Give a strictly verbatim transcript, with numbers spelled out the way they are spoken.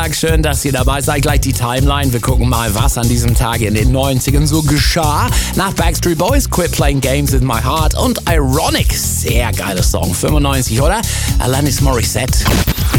Schön, dass ihr dabei seid. Gleich die Timeline. Wir gucken mal, was an diesem Tag in den neunzigern so geschah. Nach Backstreet Boys, Quit Playing Games with My Heart und Ironic. Sehr geiler Song. fünfundneunzig, oder? Alanis Morissette.